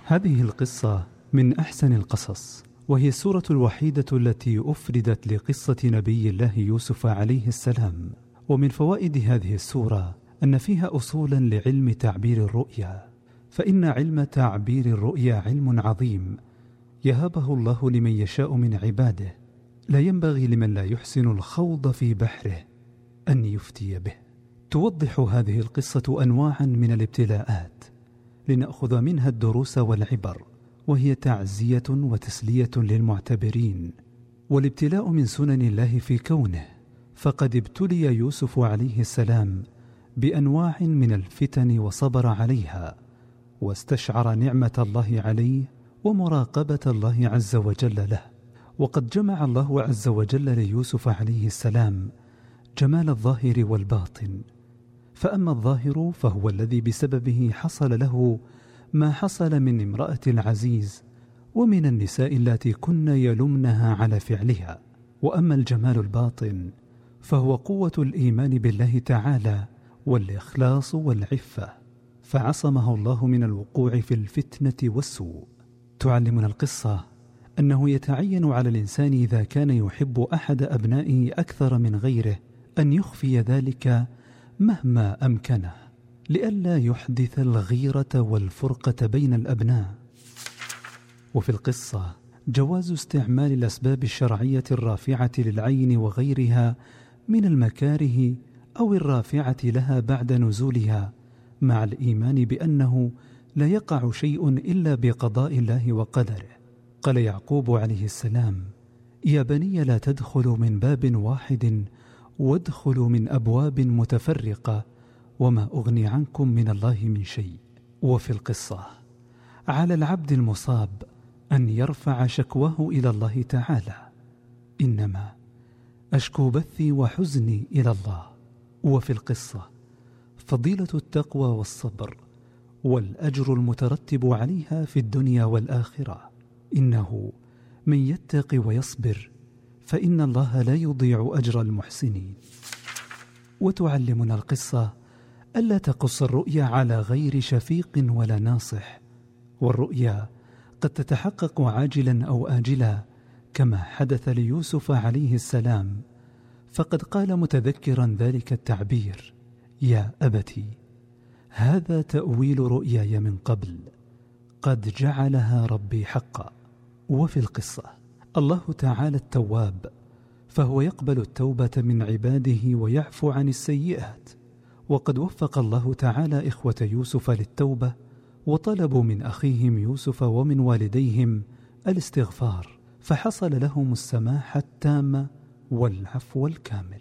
هذه القصة من أحسن القصص، وهي السورة الوحيدة التي أفردت لقصة نبي الله يوسف عليه السلام. ومن فوائد هذه السورة أن فيها أصولا لعلم تعبير الرؤيا، فإن علم تعبير الرؤيا علم عظيم يهبه الله لمن يشاء من عباده، لا ينبغي لمن لا يحسن الخوض في بحره أن يفتي به. توضح هذه القصة أنواعا من الابتلاءات لنأخذ منها الدروس والعبر، وهي تعزية وتسلية للمعتبرين. والابتلاء من سنن الله في كونه، فقد ابتلي يوسف عليه السلام بأنواع من الفتن وصبر عليها، واستشعر نعمة الله عليه ومراقبة الله عز وجل له. وقد جمع الله عز وجل ليوسف عليه السلام جمال الظاهر والباطن، فأما الظاهر فهو الذي بسببه حصل له ما حصل من امرأة العزيز ومن النساء التي كن يلمنها على فعلها. وأما الجمال الباطن فهو قوة الإيمان بالله تعالى والإخلاص والعفة، فعصمه الله من الوقوع في الفتنة والسوء. تعلمنا القصة أنه يتعين على الإنسان إذا كان يحب أحد أبنائه أكثر من غيره أن يخفي ذلك مهما أمكنه، لئلا يحدث الغيرة والفرقة بين الأبناء. وفي القصة جواز استعمال الأسباب الشرعية الرافعة للعين وغيرها من المكاره أو الرافعة لها بعد نزولها، مع الإيمان بأنه لا يقع شيء إلا بقضاء الله وقدره. قال يعقوب عليه السلام: يا بني لا تدخلوا من باب واحد وادخلوا من أبواب متفرقة وما أغني عنكم من الله من شيء. وفي القصة على العبد المصاب أن يرفع شكواه إلى الله تعالى: إنما أشكو بثي وحزني إلى الله. وفي القصة فضيلة التقوى والصبر والأجر المترتب عليها في الدنيا والآخرة. إنه من يتق ويصبر فإن الله لا يضيع أجر المحسنين. وتعلمنا القصة ألا تقص الرؤيا على غير شفيق ولا ناصح، والرؤيا قد تتحقق عاجلا أو آجلا، كما حدث ليوسف عليه السلام، فقد قال متذكرا ذلك التعبير: يا أبتي هذا تأويل رؤياي من قبل قد جعلها ربي حقا. وفي القصة الله تعالى التواب، فهو يقبل التوبة من عباده ويعفو عن السيئات. وقد وفق الله تعالى إخوة يوسف للتوبة، وطلبوا من أخيهم يوسف ومن والديهم الاستغفار، فحصل لهم السماح التام والعفو الكامل.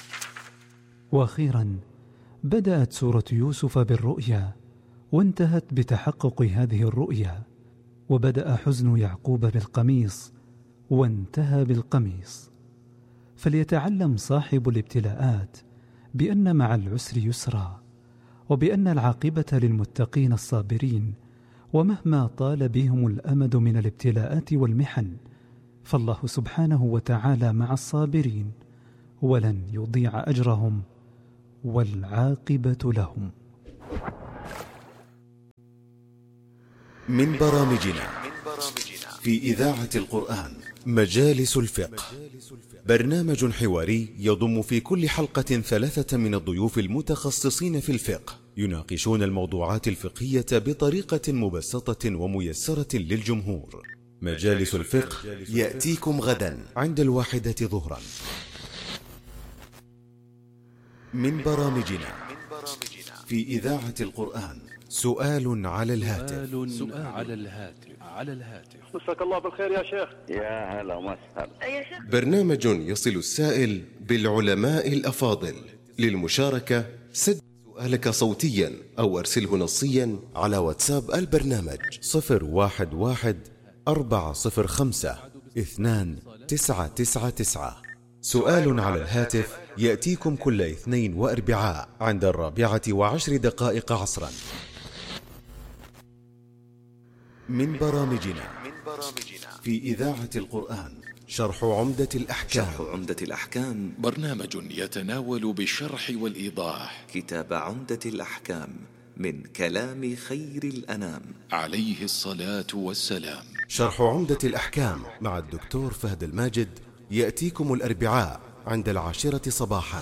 وأخيرا بدأت سورة يوسف بالرؤيا، وانتهت بتحقق هذه الرؤيا، وبدأ حزن يعقوب بالقميص وانتهى بالقميص. فليتعلم صاحب الابتلاءات بأن مع العسر يسرا، وبأن العاقبة للمتقين الصابرين، ومهما طال بهم الأمد من الابتلاءات والمحن فالله سبحانه وتعالى مع الصابرين ولن يضيع أجرهم، والعاقبة لهم. من برامجنا في إذاعة القرآن مجالس الفقه، برنامج حواري يضم في كل حلقة 3 من الضيوف المتخصصين في الفقه، يناقشون الموضوعات الفقهية بطريقة مبسطة وميسرة للجمهور. مجالس الفقه يأتيكم غدا عند 1 ظهرا. من برامجنا في إذاعة القرآن سؤال على الهاتف. مساك الله بالخير يا شيخ. يا هلا وسهلا يا شيخ. برنامج يصل السائل بالعلماء الأفاضل. للمشاركة سجل سؤالك صوتيا أو أرسله نصيا على واتساب البرنامج 011-405-2999. سؤال على الهاتف يأتيكم كل اثنين وأربعاء عند 4:10 عصرا. من برامجنا في إذاعة القرآن شرح عمدة الأحكام، برنامج يتناول بالشرح والإيضاح كتاب عمدة الأحكام من كلام خير الأنام عليه الصلاة والسلام. شرح عمدة الأحكام مع الدكتور فهد الماجد يأتيكم الأربعاء عند 10 صباحا.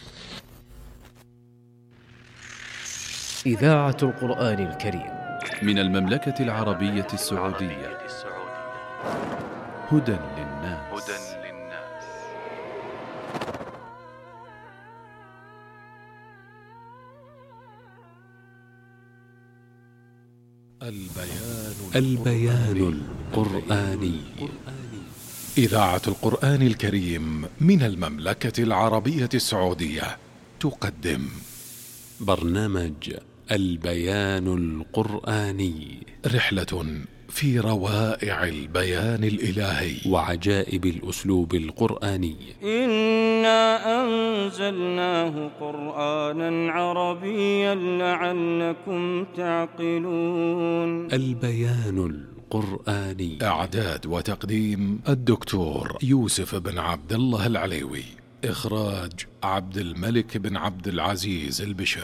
إذاعة القرآن الكريم من المملكة العربية السعودية. هدى للناس. البيان القرآني. إذاعة القرآن الكريم من المملكة العربية السعودية تقدم برنامج البيان القرآني، رحلة في روائع البيان الإلهي وعجائب الأسلوب القرآني. إنا أنزلناه قرآنا عربيا لعلكم تعقلون. البيان القرآني، إعداد وتقديم الدكتور يوسف بن عبد الله العليوي، إخراج عبد الملك بن عبد العزيز البشر.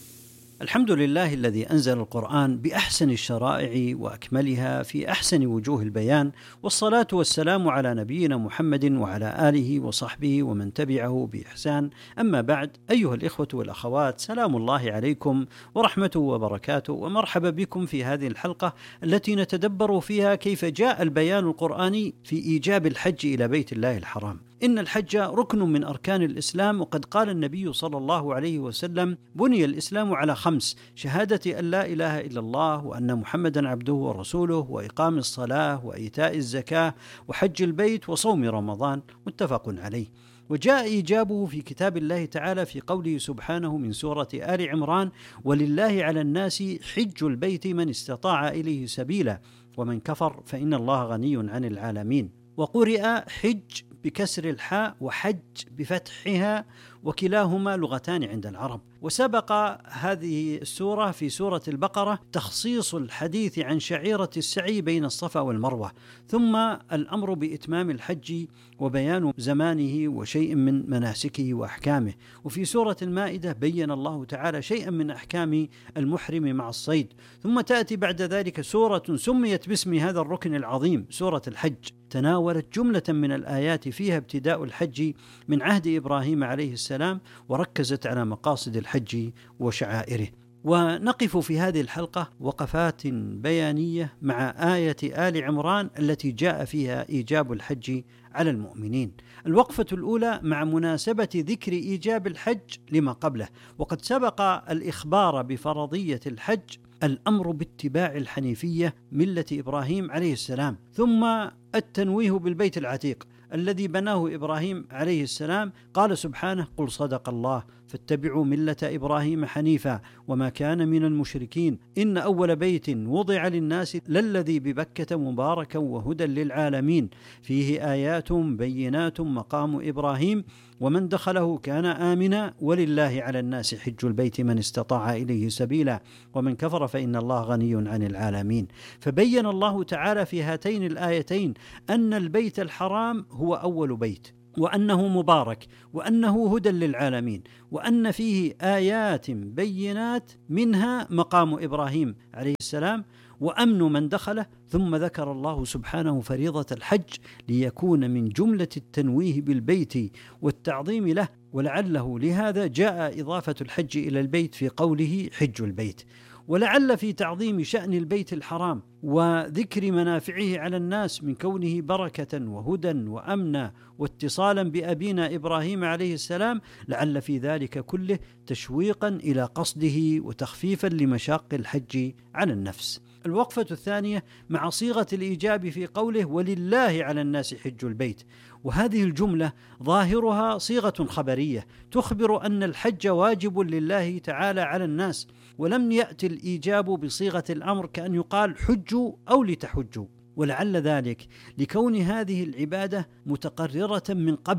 الحمد لله الذي أنزل القرآن بأحسن الشرائع وأكملها في أحسن وجوه البيان، والصلاة والسلام على نبينا محمد وعلى آله وصحبه ومن تبعه بإحسان. أما بعد، أيها الإخوة والأخوات، سلام الله عليكم ورحمته وبركاته، ومرحبا بكم في هذه الحلقة التي نتدبر فيها كيف جاء البيان القرآني في إيجاب الحج إلى بيت الله الحرام. إن الحج ركن من أركان الإسلام، وقد قال النبي صلى الله عليه وسلم: بني الإسلام على 5: شهادة أن لا إله إلا الله وأن محمدا عبده ورسوله، وإقام الصلاة، وإيتاء الزكاة، وحج البيت، وصوم رمضان. متفق عليه. وجاء إيجابه في كتاب الله تعالى في قوله سبحانه من سورة آل عمران: ولله على الناس حج البيت من استطاع إليه سبيلا ومن كفر فإن الله غني عن العالمين. وقرئ حج بكسر الحاء وحج بفتحها، وكلاهما لغتان عند العرب. وسبق هذه السورة في سورة البقرة تخصيص الحديث عن شعيرة السعي بين الصفا والمروة، ثم الأمر بإتمام الحج وبيان زمانه وشيء من مناسكه وأحكامه. وفي سورة المائدة بين الله تعالى شيئا من أحكام المحرم مع الصيد. ثم تأتي بعد ذلك سورة سميت باسم هذا الركن العظيم، سورة الحج، تناولت جملة من الآيات فيها ابتداء الحج من عهد إبراهيم عليه السلام، وركزت على مقاصد الحج وشعائره. ونقف في هذه الحلقة وقفات بيانية مع آية آل عمران التي جاء فيها إيجاب الحج على المؤمنين. الوقفة الأولى مع مناسبة ذكر إيجاب الحج لما قبله، وقد سبق الإخبار بفرضية الحج الأمر باتباع الحنيفية ملة إبراهيم عليه السلام، ثم التنويه بالبيت العتيق الذي بناه إبراهيم عليه السلام. قال سبحانه: قل صدق الله فاتبعوا ملة إبراهيم حنيفا وما كان من المشركين إن أول بيت وضع للناس للذي ببكة مباركا وهدى للعالمين فيه آيات بينات مقام إبراهيم ومن دخله كان آمنا ولله على الناس حج البيت من استطاع إليه سبيلا ومن كفر فإن الله غني عن العالمين. فبين الله تعالى في هاتين الآيتين أن البيت الحرام هو أول بيت، وأنه مبارك، وأنه هدى للعالمين، وأن فيه آيات بينات منها مقام إبراهيم عليه السلام وأمن من دخله. ثم ذكر الله سبحانه فريضة الحج ليكون من جملة التنويه بالبيت والتعظيم له، ولعله لهذا جاء إضافة الحج إلى البيت في قوله حج البيت. ولعل في تعظيم شأن البيت الحرام وذكر منافعه على الناس من كونه بركة وهدى وأمنا واتصالا بأبينا إبراهيم عليه السلام، لعل في ذلك كله تشويقا إلى قصده وتخفيفا لمشاق الحج على النفس. الوقفة الثانية مع صيغة الإيجاب في قوله ولله على الناس حج البيت، وهذه الجملة ظاهرها صيغة خبرية تخبر أن الحج واجب لله تعالى على الناس، ولم يأتي الإيجاب بصيغة الأمر كأن يقال حجوا أو لتحجوا، ولعل ذلك لكون هذه العبادة متقررة من قبل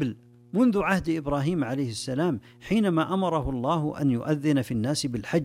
منذ عهد إبراهيم عليه السلام حينما أمره الله أن يؤذن في الناس بالحج،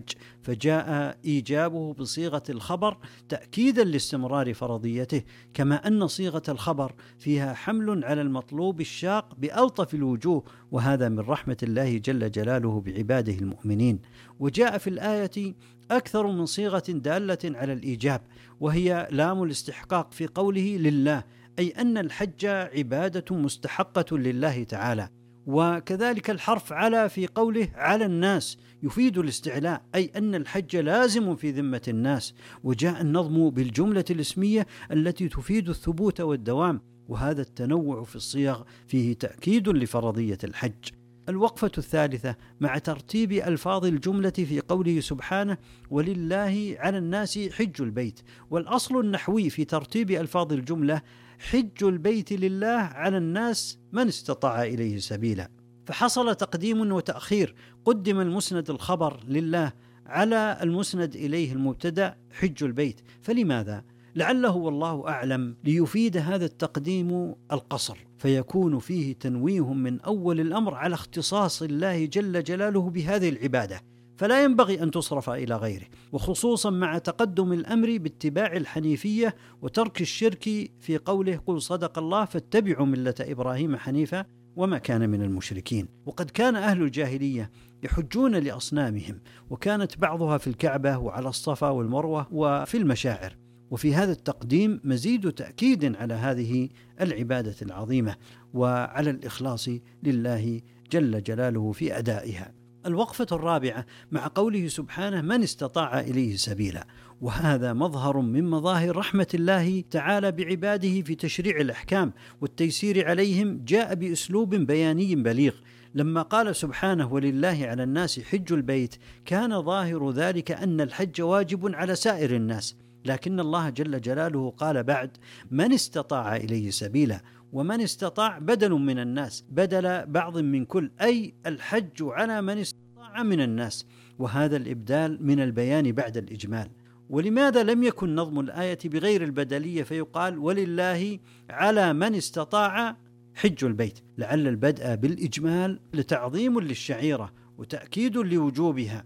فجاء إيجابه بصيغة الخبر تأكيدا لاستمرار فرضيته، كما أن صيغة الخبر فيها حمل على المطلوب الشاق بألطف الوجوه، وهذا من رحمة الله جل جلاله بعباده المؤمنين. وجاء في الآية أكثر من صيغة دالة على الإيجاب، وهي لام الاستحقاق في قوله لله، أي أن الحج عبادة مستحقة لله تعالى. وكذلك الحرف على في قوله على الناس يفيد الاستعلاء، أي أن الحج لازم في ذمة الناس. وجاء النظم بالجملة الاسمية التي تفيد الثبوت والدوام، وهذا التنوع في الصيغ فيه تأكيد لفرضية الحج. الوقفة الثالثة مع ترتيب ألفاظ الجملة في قوله سبحانه ولله على الناس حج البيت. والأصل النحوي في ترتيب ألفاظ الجملة حج البيت لله على الناس من استطاع إليه سبيلا، فحصل تقديم وتأخير، قدم المسند الخبر لله على المسند إليه المبتدأ حج البيت. فلماذا؟ لعله والله أعلم ليفيد هذا التقديم القصر، فيكون فيه تنويه من أول الأمر على اختصاص الله جل جلاله بهذه العبادة، فلا ينبغي أن تصرف إلى غيره، وخصوصا مع تقدم الأمر باتباع الحنيفية وترك الشرك في قوله قل صدق الله فاتبعوا ملة إبراهيم حنيفا وما كان من المشركين. وقد كان أهل الجاهلية يحجون لأصنامهم، وكانت بعضها في الكعبة وعلى الصفا والمروة وفي المشاعر، وفي هذا التقديم مزيد تأكيد على هذه العبادة العظيمة وعلى الإخلاص لله جل جلاله في أدائها. الوقفة الرابعة مع قوله سبحانه من استطاع إليه سبيلا، وهذا مظهر من مظاهر رحمة الله تعالى بعباده في تشريع الأحكام والتيسير عليهم، جاء بأسلوب بياني بليغ. لما قال سبحانه ولله على الناس حج البيت، كان ظاهر ذلك أن الحج واجب على سائر الناس، لكن الله جل جلاله قال بعد من استطاع إليه سبيلا، ومن استطاع بدل من الناس، بدل بعض من كل، أي الحج على من استطاع من الناس، وهذا الإبدال من البيان بعد الإجمال. ولماذا لم يكن نظم الآية بغير البدلية فيقال ولله على من استطاع حج البيت؟ لعل البدء بالإجمال لتعظيم للشعيرة وتأكيد لوجوبها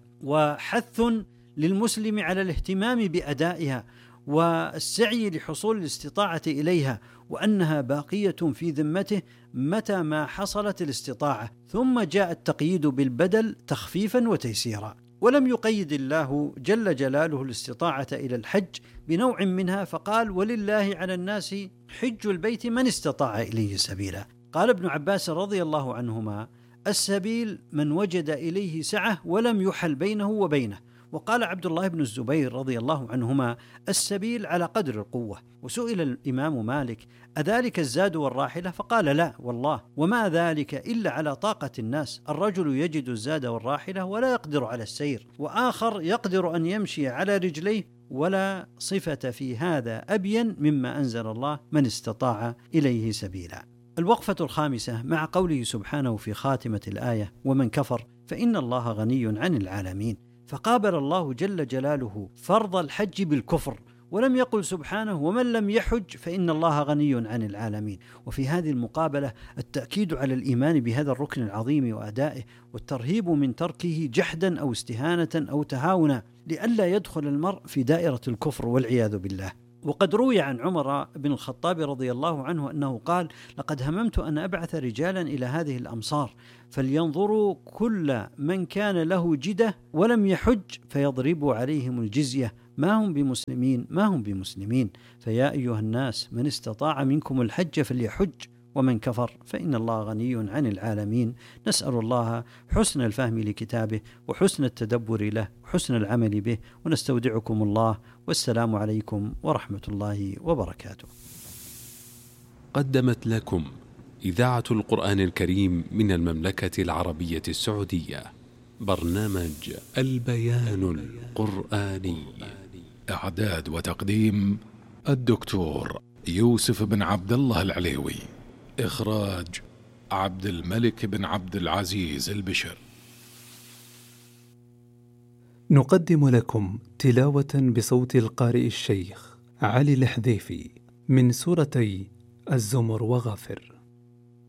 وحث للمسلم على الاهتمام بأدائها والسعي لحصول الاستطاعة إليها، وأنها باقية في ذمته متى ما حصلت الاستطاعة، ثم جاء التقييد بالبدل تخفيفا وتيسيرا. ولم يقيد الله جل جلاله الاستطاعة إلى الحج بنوع منها، فقال ولله على الناس حج البيت من استطاع إليه سبيلا. قال ابن عباس رضي الله عنهما السبيل من وجد إليه سعة ولم يحل بينه وبينه. وقال عبد الله بن الزبير رضي الله عنهما السبيل على قدر القوة. وسئل الإمام مالك أذلك الزاد والراحلة؟ فقال لا والله، وما ذلك إلا على طاقة الناس، الرجل يجد الزاد والراحلة ولا يقدر على السير، وآخر يقدر أن يمشي على رجليه، ولا صفة في هذا أبين مما أنزل الله من استطاع إليه سبيلا. الوقفة الخامسة مع قوله سبحانه في خاتمة الآية ومن كفر فإن الله غني عن العالمين، فقابل الله جل جلاله فرض الحج بالكفر، ولم يقل سبحانه ومن لم يحج فإن الله غني عن العالمين. وفي هذه المقابلة التأكيد على الإيمان بهذا الركن العظيم وأدائه، والترهيب من تركه جحدا أو استهانة أو تهاونا، لئلا يدخل المرء في دائرة الكفر والعياذ بالله. وقد روي عن عمر بن الخطاب رضي الله عنه أنه قال لقد هممت أن أبعث رجالا إلى هذه الأمصار فلينظروا كل من كان له جدة ولم يحج فيضربوا عليهم الجزية، ما هم بمسلمين، فيا أيها الناس من استطاع منكم الحج فليحج ومن كفر فإن الله غني عن العالمين. نسأل الله حسن الفهم لكتابه وحسن التدبر له وحسن العمل به، ونستودعكم الله، والسلام عليكم ورحمة الله وبركاته. قدمت لكم إذاعة القرآن الكريم من المملكة العربية السعودية برنامج البيان القرآني. إعداد وتقديم الدكتور يوسف بن عبد الله العليوي. إخراج عبد الملك بن عبد العزيز البشر. نقدم لكم تلاوة بصوت القارئ الشيخ علي الحذيفي من سورتي الزمر وغافر.